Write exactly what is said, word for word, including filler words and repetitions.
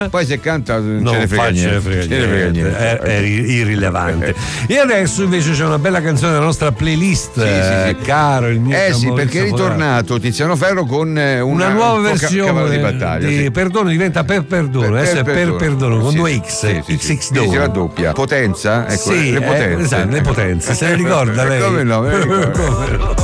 Poi se canta non non ce ne frega faccia niente, frega ce ne frega niente, niente. È, è irrilevante. E adesso invece c'è una bella canzone della nostra playlist, Sì, sì, sì. caro il mio Eh sì, Maurizio perché è Fogato. ritornato Tiziano Ferro con eh, una, Una nuova un po' ca- versione cavallo di battaglia. di sì. Perdono diventa per perdono, Per- adesso è per per perdono con Sì, due sì, X, sì, sì, sì. X X Quindi si due. raddoppia. Potenza? Ecco, Sì, le eh, potenze. esatto, le potenze, se ne ricorda lei? Come no, me ne ricordo. Come no?